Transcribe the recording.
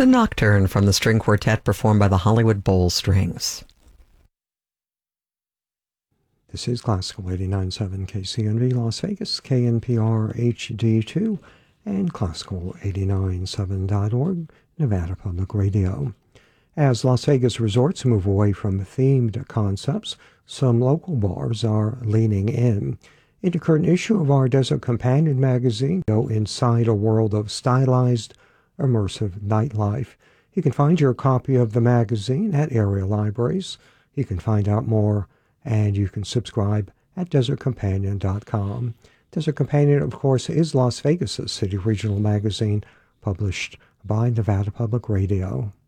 The Nocturne from the string quartet performed by the Hollywood Bowl Strings. This is Classical 89.7 KCNV Las Vegas, KNPR HD2, and Classical897.org, Nevada Public Radio. As Las Vegas resorts move away from themed concepts, some local bars are leaning in. In the current issue of our Desert Companion magazine, go inside a world of stylized, immersive nightlife. You can find your copy of the magazine at area libraries. You can find out more, and you can subscribe at desertcompanion.com. Desert Companion, of course, is Las Vegas' city regional magazine published by Nevada Public Radio.